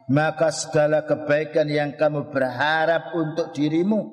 maka segala kebaikan yang kamu berharap untuk dirimu,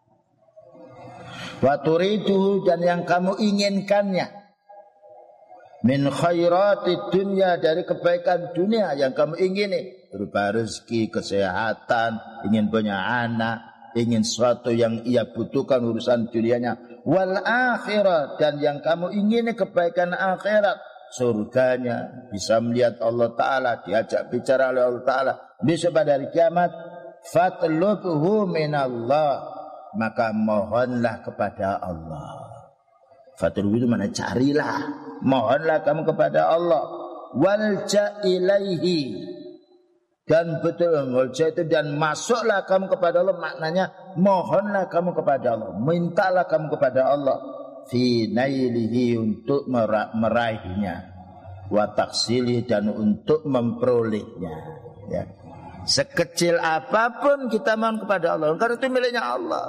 wa turiduhu, dan yang kamu inginkannya, min khairati dunya, dari kebaikan dunia yang kamu ingini, berupa rezeki, kesehatan, ingin punya anak, ingin sesuatu yang ia butuhkan urusan dunianya, wal akhirat, dan yang kamu ingini kebaikan akhirat, surganya, bisa melihat Allah Ta'ala, diajak bicara oleh Allah Ta'ala besok pada hari kiamat, fatlubhu minallah, maka mohonlah kepada Allah. Fatlubhu itu mana? Carilah, mohonlah kamu kepada Allah. Walja ilaihi, dan betul walja itu, dan masuklah kamu kepada Allah, maknanya mohonlah kamu kepada Allah, mintalah kamu kepada Allah, fi nailihi, untuk meraihnya, wa taksili, dan untuk memperolehnya, ya. Sekecil apapun kita mohon kepada Allah, karena itu miliknya Allah.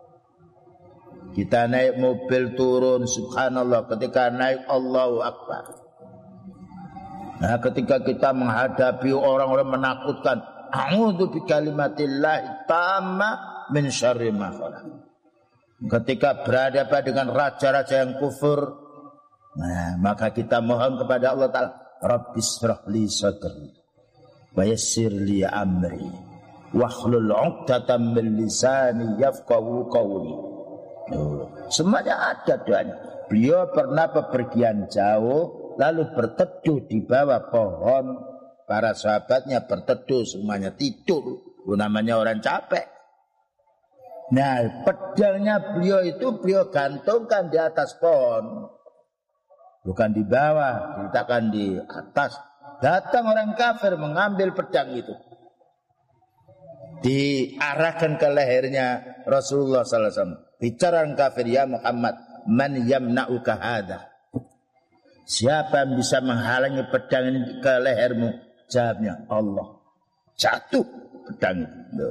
Kita naik mobil turun, subhanallah, ketika naik Allahu Akbar. Nah, ketika kita menghadapi orang-orang menakutkan, a'udzu bikalimatillahi tamma min syarri ma khalaq. Ketika berhadapan dengan raja-raja yang kufur, nah, maka kita mohon kepada Allah Ta'ala, Rabbishrah li sadri wa yassir li amri wahlul 'uqdatam min lisani yafqahu qawli. Semuanya ada doanya. Beliau pernah bepergian jauh, lalu berteduh di bawah pohon. Para sahabatnya berteduh, semuanya tidur. Namanya orang capek. Nah, pedangnya beliau itu beliau gantungkan di atas pohon, bukan di bawah, diletakkan di atas. Datang orang kafir mengambil pedang itu, diarahkan ke lehernya Rasulullah sallallahu alaihi wasallam. Bicara orang kafir, ya Muhammad, man yamna'uka hadha, siapa yang bisa menghalangi pedang ini ke lehermu? Jawabnya Allah. Jatuh pedang itu.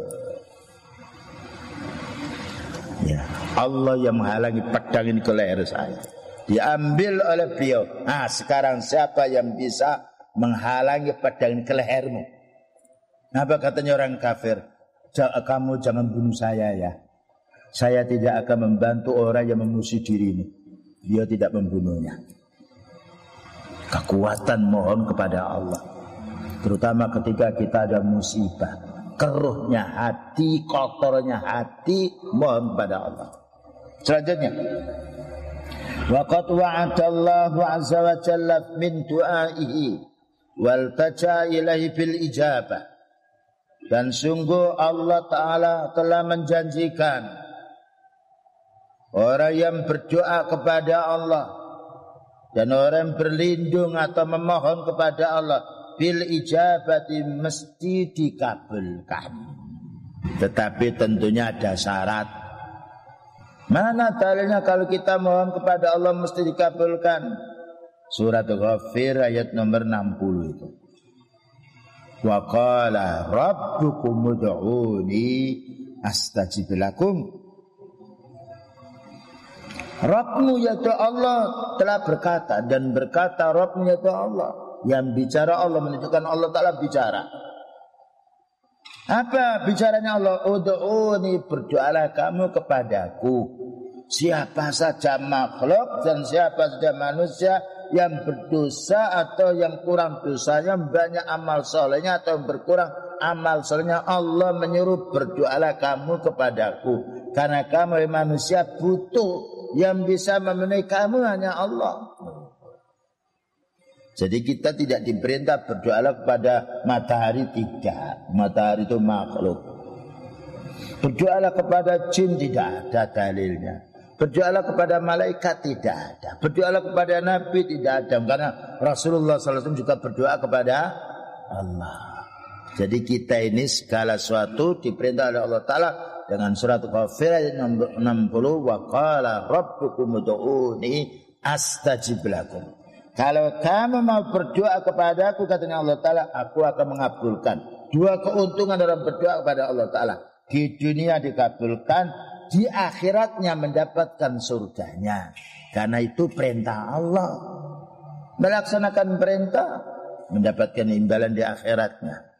Ya, Allah yang menghalangi pedang ini ke leher saya, diambil oleh beliau. Nah, sekarang siapa yang bisa menghalangi pedang ini ke lehermu? Apa katanya orang kafir? Kamu jangan bunuh saya ya. Saya tidak akan membantu orang yang memusuhi dirimu. Dia tidak membunuhnya. Kekuatan mohon kepada Allah, terutama ketika kita ada musibah, keruhnya hati, kotornya hati, mohon kepada Allah. Selanjutnya, waqad wa'adallahu azza wa jalla min du'aihi wal taja ilaihi bil ijabah, dan sungguh Allah Ta'ala telah menjanjikan orang yang berdoa kepada Allah dan orang yang berlindung atau memohon kepada Allah, bil ijabati, mesti dikabulkan. Tetapi tentunya ada syarat. Mana dalilnya kalau kita mohon kepada Allah mesti dikabulkan? Surat Ghafir ayat nomor 60 itu. Wa qala rabbukum ud'uni astajib lakum. Rabbmu yaitu Allah telah berkata, dan berkata Rabbmu yaitu Allah. Yang bicara Allah, menunjukkan Allah Ta'ala bicara. Apa bicaranya Allah? Ud'uni, berdoalah kamu kepadaku. Siapa saja makhluk dan siapa saja manusia yang berdosa atau yang kurang dosanya, banyak amal solehnya atau yang berkurang amal solehnya, Allah menyuruh berdoalah kamu kepadaku. Karena kamu manusia butuh, yang bisa memenuhi kamu hanya Allah. Jadi kita tidak diperintah berdoalah kepada matahari, tidak. Matahari itu makhluk. Berdoalah kepada jin, tidak ada dalilnya. Berdoalah kepada malaikat, tidak ada. Berdoalah kepada nabi, tidak ada. Karena Rasulullah SAW juga berdoa kepada Allah. Jadi kita ini segala sesuatu diperintah oleh Allah Ta'ala. Dengan surat Ghafir ayat nomor 60, wa qala rabbukum ud'uni astajib lakum. Kalau kamu mau berdoa kepadaku, katanya Allah Ta'ala, aku akan mengabulkan. Dua keuntungan dalam berdoa kepada Allah Ta'ala. Di dunia dikabulkan, di akhiratnya mendapatkan surganya. Karena itu perintah Allah. Melaksanakan perintah, mendapatkan imbalan di akhiratnya.